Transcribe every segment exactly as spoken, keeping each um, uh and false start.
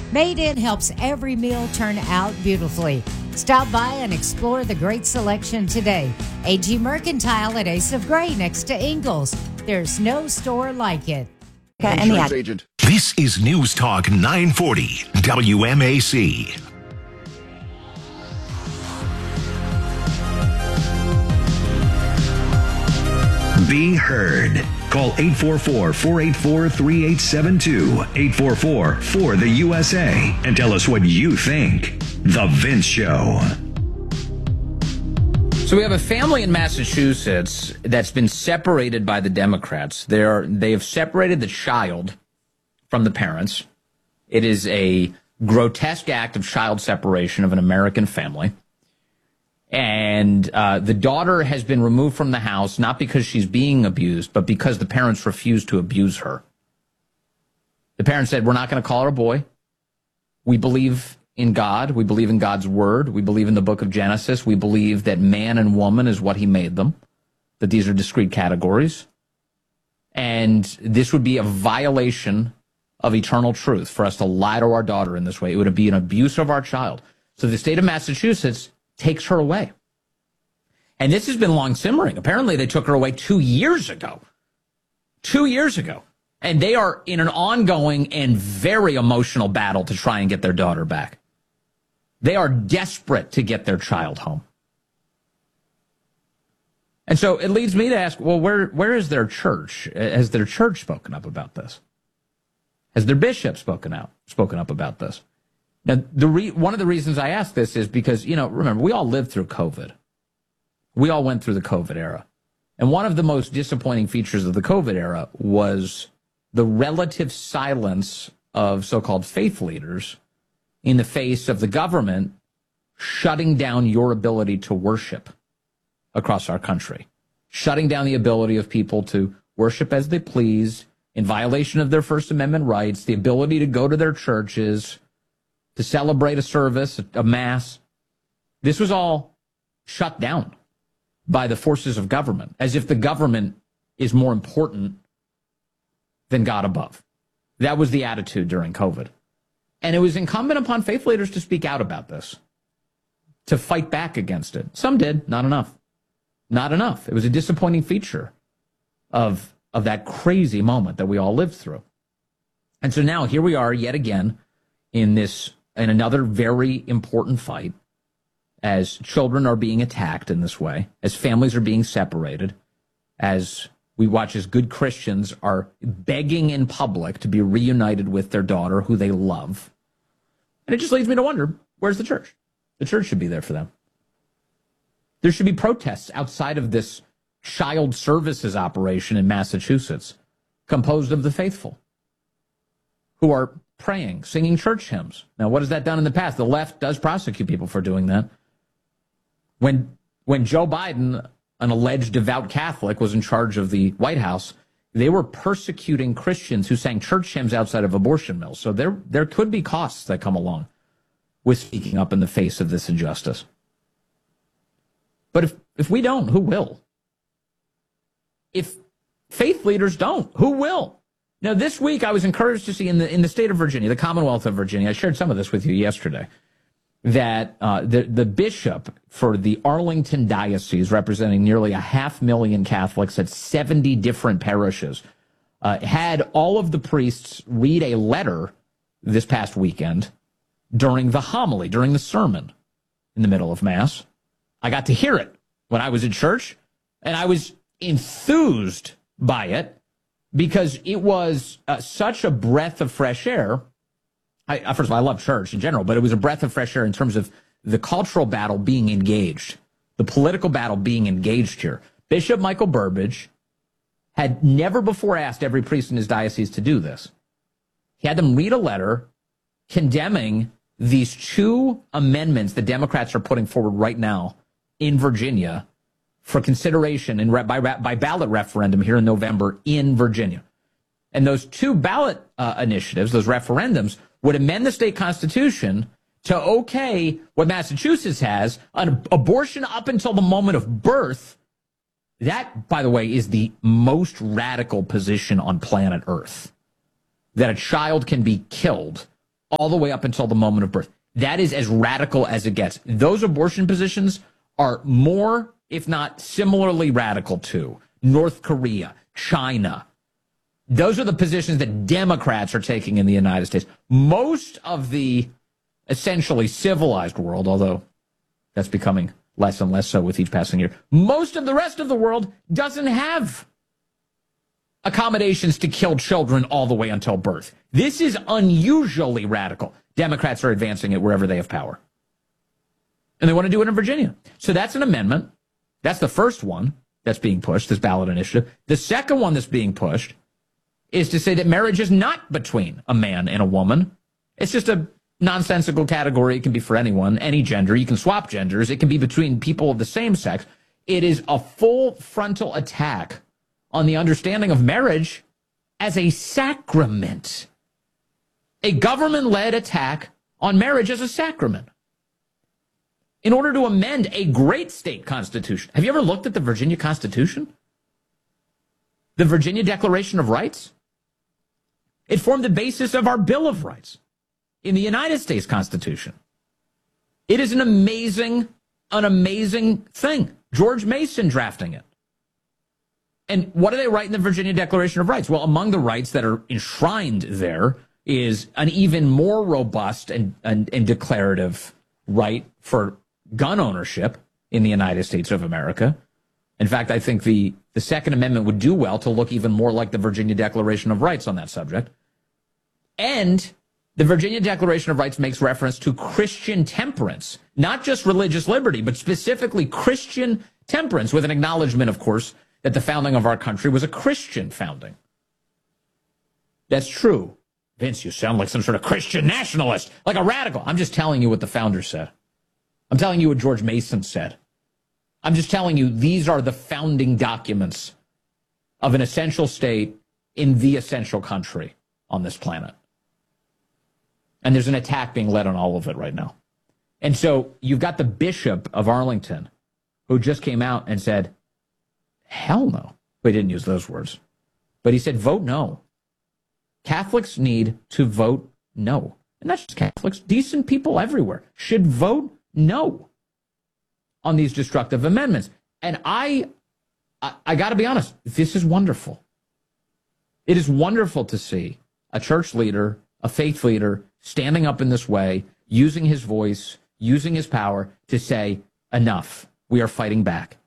Made In helps every meal turn out beautifully. Stop by and explore the great selection today. A G Mercantile at Ace of Gray next to Ingles. There's no store like it. And the agent. This is News Talk nine forty W M A C. Be heard. Call eight four four, four eight four, three eight seven two, eight four four, four the U S A, and tell us what you think. The Vince Show. So we have a family in Massachusetts that's been separated by the Democrats. They are they have separated the child from the parents. It is a grotesque act of child separation of an American family. And uh, the daughter has been removed from the house, not because she's being abused, but because the parents refused to abuse her. The parents said, we're not going to call her a boy. We believe in God. We believe in God's word. We believe in the book of Genesis. We believe that man and woman is what he made them, that these are discrete categories. And this would be a violation of eternal truth for us to lie to our daughter in this way. It would be an abuse of our child. So the state of Massachusetts takes her away. And this has been long simmering. Apparently they took her away two years ago. Two years ago. And they are in an ongoing and very emotional battle to try and get their daughter back. They are desperate to get their child home. And so it leads me to ask, well, where where is their church? Has their church spoken up about this? Has their bishop spoken out, spoken up about this? Now, the re- one of the reasons I ask this is because, you know, remember, we all lived through COVID. We all went through the COVID era. And one of the most disappointing features of the COVID era was the relative silence of so-called faith leaders in the face of the government shutting down your ability to worship across our country, shutting down the ability of people to worship as they please in violation of their First Amendment rights, the ability to go to their churches, to celebrate a service, a mass. This was all shut down by the forces of government, as if the government is more important than God above. That was the attitude during COVID. And it was incumbent upon faith leaders to speak out about this, to fight back against it. Some did, not enough. Not enough. It was a disappointing feature of, of that crazy moment that we all lived through. And so now here we are yet again in this, in another very important fight, as children are being attacked in this way, as families are being separated, as we watch as good Christians are begging in public to be reunited with their daughter, who they love. And it just leads me to wonder, where's the church? The church should be there for them. There should be protests outside of this child services operation in Massachusetts, composed of the faithful, who are praying, singing church hymns. Now, what has that done in the past? The left does prosecute people for doing that. When when Joe Biden, an alleged devout Catholic, was in charge of the White House, they were persecuting Christians who sang church hymns outside of abortion mills. So there there could be costs that come along with speaking up in the face of this injustice. But if, if we don't, who will? If faith leaders don't, who will? Now, this week I was encouraged to see in the in the state of Virginia, the Commonwealth of Virginia, I shared some of this with you yesterday, that uh, the, the bishop for the Arlington Diocese, representing nearly a half million Catholics at seventy different parishes, uh, had all of the priests read a letter this past weekend during the homily, during the sermon in the middle of Mass. I got to hear it when I was in church, and I was enthused by it because it was uh, such a breath of fresh air. I, first of all, I love church in general, but it was a breath of fresh air in terms of the cultural battle being engaged, the political battle being engaged here. Bishop Michael Burbidge had never before asked every priest in his diocese to do this. He had them read a letter condemning these two amendments the Democrats are putting forward right now in Virginia for consideration in, by, by ballot referendum here in November in Virginia. And those two ballot uh, initiatives, those referendums, would amend the state constitution to okay what Massachusetts has, an abortion up until the moment of birth. That, by the way, is the most radical position on planet Earth, that a child can be killed all the way up until the moment of birth. That is as radical as it gets. Those abortion positions are more, if not similarly radical to North Korea, China. Those are the positions that Democrats are taking in the United States. Most of the essentially civilized world, although that's becoming less and less so with each passing year, most of the rest of the world doesn't have accommodations to kill children all the way until birth. This is unusually radical. Democrats are advancing it wherever they have power. And they want to do it in Virginia. So that's an amendment. That's the first one that's being pushed, this ballot initiative. The second one that's being pushed is to say that marriage is not between a man and a woman. It's just a nonsensical category. It can be for anyone, any gender. You can swap genders. It can be between people of the same sex. It is a full frontal attack on the understanding of marriage as a sacrament. A government-led attack on marriage as a sacrament. In order to amend a great state constitution. Have you ever looked at the Virginia Constitution? The Virginia Declaration of Rights? It formed the basis of our Bill of Rights in the United States Constitution. It is an amazing, an amazing thing. George Mason drafting it. And what do they write in the Virginia Declaration of Rights? Well, among the rights that are enshrined there is an even more robust and, and, and declarative right for gun ownership in the United States of America. In fact, I think the, the Second Amendment would do well to look even more like the Virginia Declaration of Rights on that subject. And the Virginia Declaration of Rights makes reference to Christian temperance, not just religious liberty, but specifically Christian temperance, with an acknowledgement, of course, that the founding of our country was a Christian founding. That's true. Vince, you sound like some sort of Christian nationalist, like a radical. I'm just telling you what the founder said. I'm telling you what George Mason said. I'm just telling you these are the founding documents of an essential state in the essential country on this planet. And there's an attack being led on all of it right now. And so you've got the Bishop of Arlington who just came out and said, hell no. He didn't use those words. But he said, vote no. Catholics need to vote no. And not just Catholics, decent people everywhere should vote no on these destructive amendments. And I, I, I got to be honest, this is wonderful. It is wonderful to see a church leader, a faith leader, standing up in this way, using his voice, using his power to say, enough, we are fighting back.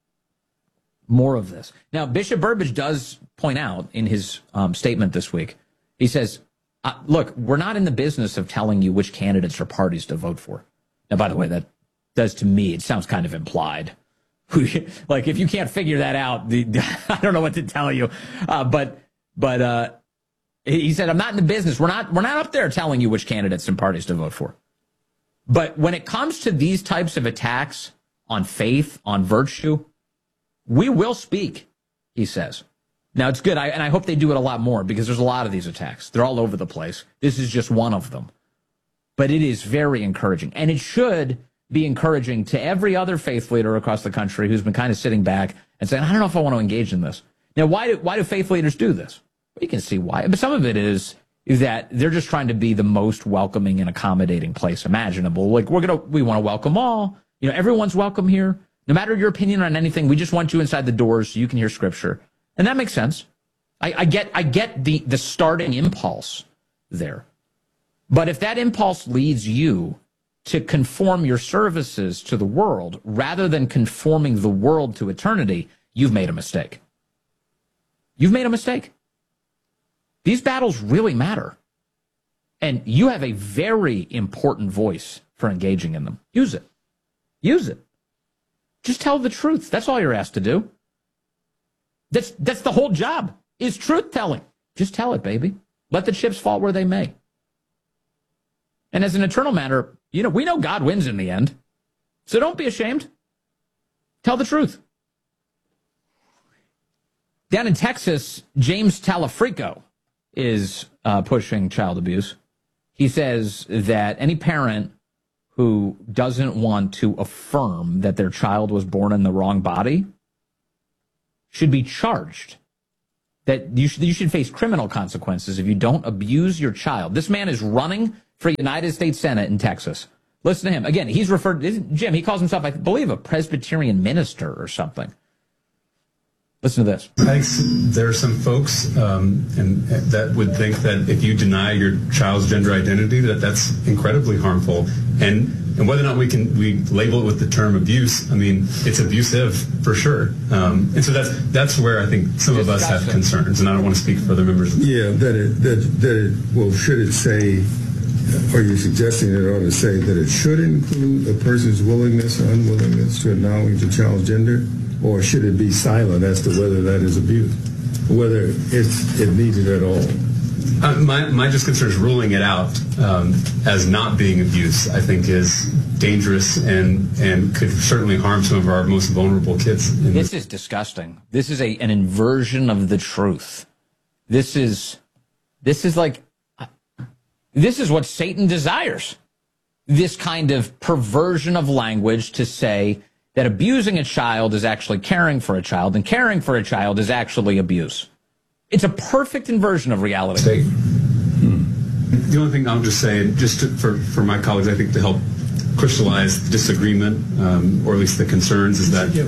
More of this. Now, Bishop Burbidge does point out in his um, statement this week, he says, uh, look, we're not in the business of telling you which candidates or parties to vote for. Now, by the way, that does to me, it sounds kind of implied. Like, if you can't figure that out, the, I don't know what to tell you. Uh, but but uh, he said, I'm not in the business. We're not, we're not up there telling you which candidates and parties to vote for. But when it comes to these types of attacks on faith, on virtue, we will speak, he says. Now, it's good, I, and I hope they do it a lot more because there's a lot of these attacks. They're all over the place. This is just one of them. But it is very encouraging. And it should be encouraging to every other faith leader across the country who's been kind of sitting back and saying, I don't know if I want to engage in this. Now, why do, why do faith leaders do this? Well, you can see why. But some of it is, is that they're just trying to be the most welcoming and accommodating place imaginable. Like, we're going to, we want to welcome all. You know, everyone's welcome here. No matter your opinion on anything, we just want you inside the doors so you can hear scripture. And that makes sense. I, I get I get the, the starting impulse there. But if that impulse leads you to conform your services to the world rather than conforming the world to eternity, you've made a mistake. You've made a mistake. These battles really matter. And you have a very important voice for engaging in them. Use it. Use it. Just tell the truth. That's all you're asked to do. That's that's the whole job, is truth telling. Just tell it, baby. Let the chips fall where they may. And as an eternal matter, you know, we know God wins in the end. So don't be ashamed. Tell the truth. Down in Texas, James Talafrico is uh, pushing child abuse. He says that any parent who doesn't want to affirm that their child was born in the wrong body should be charged. That you should, you should face criminal consequences if you don't abuse your child. This man is running for United States Senate in Texas. Listen to him. Again, he's referred, Jim, he calls himself, I believe, a Presbyterian minister or something. Listen to this. I think there are some folks um, and that would think that if you deny your child's gender identity, that that's incredibly harmful. And and whether or not we can we label it with the term abuse, I mean, it's abusive for sure. Um, and so that's that's where I think some of us have concerns, and I don't want to speak for other members of the Yeah, that it, that, that it, well, should it say, are you suggesting it ought to say that it should include a person's willingness or unwillingness to acknowledge a child's gender? Or should it be silent as to whether that is abuse, whether it's it needed at all? Uh, my, my just concern is ruling it out um, as not being abuse, I think, is dangerous and, and could certainly harm some of our most vulnerable kids. This is disgusting. This is a an inversion of the truth. This is, this is like, this is what Satan desires. This kind of perversion of language to say that abusing a child is actually caring for a child, and caring for a child is actually abuse. It's a perfect inversion of reality. Hmm. The only thing I'll just say, just to, for, for my colleagues, I think to help crystallize the disagreement, um, or at least the concerns, is that,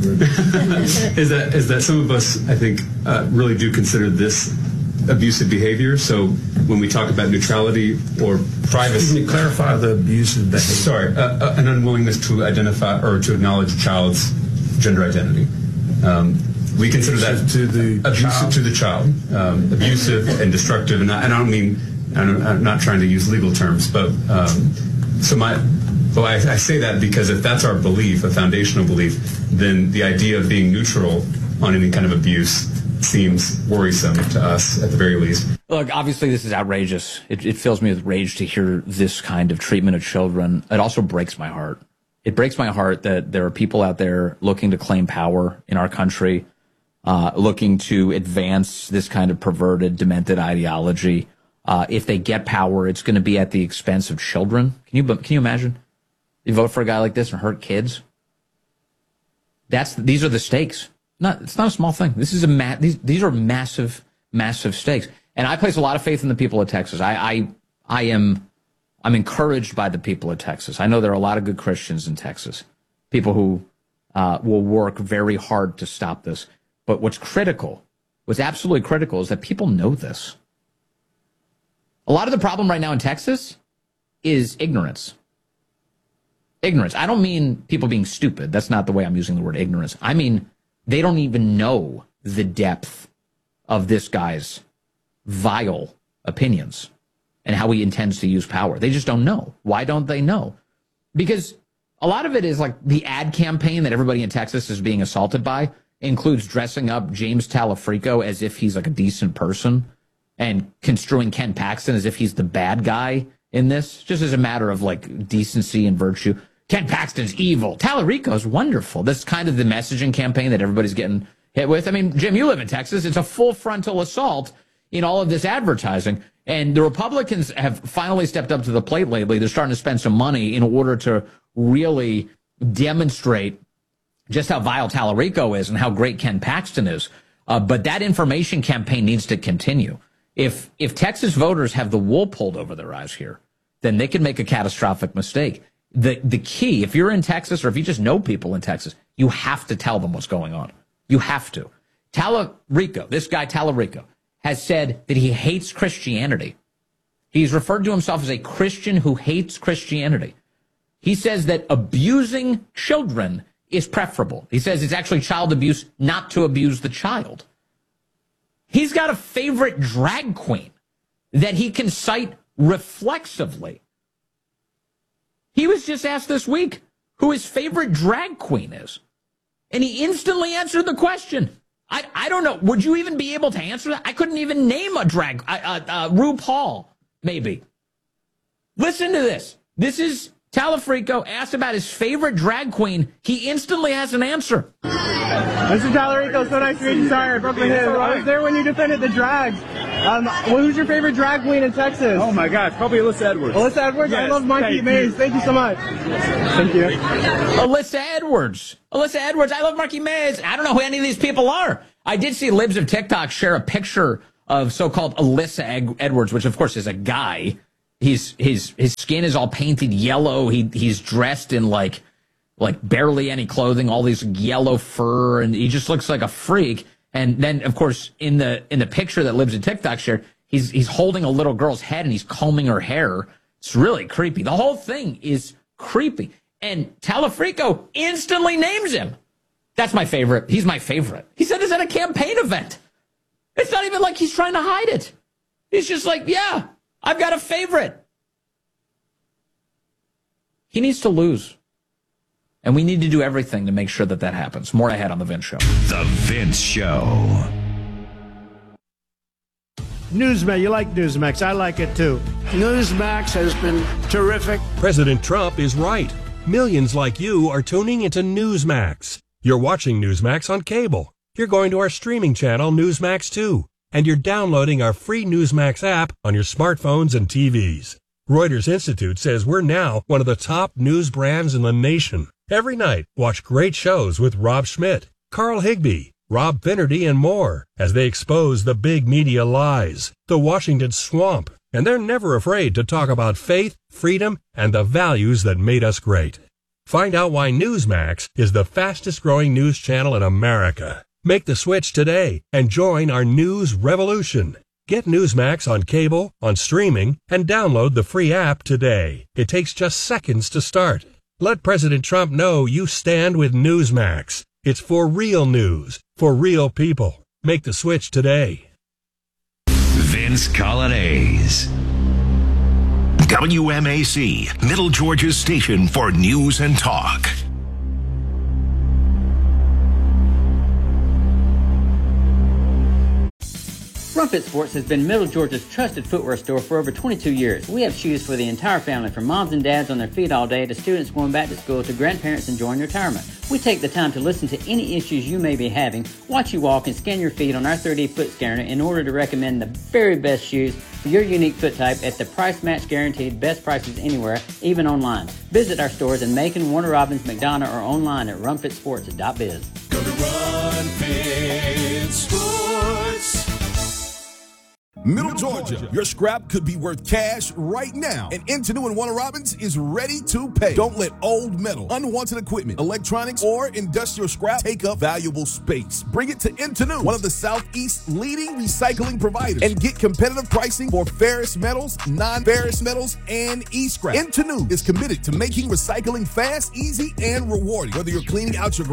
is that is that some of us, I think, uh, really do consider this abusive behavior. So when we talk about neutrality or privacy, Can you clarify the abusive behavior? Sorry, uh, uh, an unwillingness to identify or to acknowledge a child's gender identity. Um, we consider that to the abusive child. to the child, um, abusive and destructive. And I, and I don't mean, I'm, I'm not trying to use legal terms, but um, so my, well, I, I say that because if that's our belief, a foundational belief, then the idea of being neutral on any kind of abuse seems worrisome to us, at the very least. Look, obviously this is outrageous. It, it fills me with rage to hear this kind of treatment of children. It also breaks my heart. It breaks my heart that there are people out there looking to claim power in our country, uh, looking to advance this kind of perverted, demented ideology. Uh, if they get power, it's going to be at the expense of children. Can you can you imagine? You vote for a guy like this and hurt kids? That's these are the stakes. Not, it's not a small thing. This is a ma- these these are massive, massive stakes. And I place a lot of faith in the people of Texas. I I, I am I'm encouraged by the people of Texas. I know there are a lot of good Christians in Texas, people who uh, will work very hard to stop this. But what's critical, what's absolutely critical, is that people know this. A lot of the problem right now in Texas is ignorance. Ignorance. I don't mean people being stupid. That's not the way I'm using the word ignorance. I mean, they don't even know the depth of this guy's vile opinions and how he intends to use power. They just don't know. Why don't they know? Because a lot of it is like the ad campaign that everybody in Texas is being assaulted by includes dressing up James Talafrico as if he's like a decent person and construing Ken Paxton as if he's the bad guy in this, just as a matter of like decency and virtue. Ken Paxton's evil. Talarico's wonderful. That's kind of the messaging campaign that everybody's getting hit with. I mean, Jim, you live in Texas. It's a full frontal assault in all of this advertising. And the Republicans have finally stepped up to the plate lately. They're starting to spend some money in order to really demonstrate just how vile Talarico is and how great Ken Paxton is. Uh, but that information campaign needs to continue. If if Texas voters have the wool pulled over their eyes here, then they can make a catastrophic mistake. The the key, if you're in Texas or if you just know people in Texas, you have to tell them what's going on. You have to. Talarico, this guy Talarico, has said that he hates Christianity. He's referred to himself as a Christian who hates Christianity. He says that abusing children is preferable. He says it's actually child abuse not to abuse the child. He's got a favorite drag queen that he can cite reflexively. He was just asked this week who his favorite drag queen is. And he instantly answered the question. I, I don't know. Would you even be able to answer that? I couldn't even name a drag. Uh, uh, uh, RuPaul, maybe. Listen to this. This is Talafrico asked about his favorite drag queen. He instantly has an answer. Mister Talarico, so nice to meet you. Sorry, I broke my head. I was there when you defended the drags. Um, well, who's your favorite drag queen in Texas? Oh my gosh, probably Alyssa Edwards. Alyssa Edwards? Yes, I love Marky Mays. Thank you so much. Thank you. Alyssa Edwards. Alyssa Edwards. I love Marky Mays. I don't know who any of these people are. I did see Libs of TikTok share a picture of so-called Alyssa Ed- Edwards, which of course is a guy. He's his his skin is all painted yellow. He he's dressed in like like barely any clothing, all these yellow fur, and he just looks like a freak. And then, of course, in the in the picture that lives in TikTok share, he's he's holding a little girl's head and he's combing her hair. It's really creepy. The whole thing is creepy. And Talafrico instantly names him. That's my favorite. He's my favorite. He said this at a campaign event. It's not even like he's trying to hide it. He's just like, yeah, I've got a favorite. He needs to lose. And we need to do everything to make sure that that happens. More ahead on The Vince Show. The Vince Show. Newsmax, you like Newsmax. I like it too. Newsmax has been terrific. President Trump is right. Millions like you are tuning into Newsmax. You're watching Newsmax on cable. You're going to our streaming channel, Newsmax two. And you're downloading our free Newsmax app on your smartphones and T Vs. Reuters Institute says we're now one of the top news brands in the nation. Every night, watch great shows with Rob Schmidt, Carl Higbie, Rob Finnerty, and more as they expose the big media lies, the Washington swamp, and they're never afraid to talk about faith, freedom, and the values that made us great. Find out why Newsmax is the fastest-growing news channel in America. Make the switch today and join our news revolution. Get Newsmax on cable, on streaming, and download the free app today. It takes just seconds to start. Let President Trump know you stand with Newsmax. It's for real news, for real people. Make the switch today. Vince Colonnese. W M A C, Middle Georgia's station for news and talk. Rumfit Sports has been Middle Georgia's trusted footwear store for over twenty-two years. We have shoes for the entire family, from moms and dads on their feet all day to students going back to school to grandparents enjoying retirement. We take the time to listen to any issues you may be having, watch you walk, and scan your feet on our three D foot scanner in order to recommend the very best shoes for your unique foot type at the price match guaranteed, best prices anywhere, even online. Visit our stores in Macon, Warner Robins, McDonough, or online at rumfit sports dot biz. Go to Rumfit Sports. Middle Georgia, your scrap could be worth cash right now. And Intenu and Warner Robins is ready to pay. Don't let old metal, unwanted equipment, electronics, or industrial scrap take up valuable space. Bring it to Intenu, one of the Southeast's leading recycling providers, and get competitive pricing for ferrous metals, non-ferrous metals, and e-scrap. Intenu is committed to making recycling fast, easy, and rewarding. Whether you're cleaning out your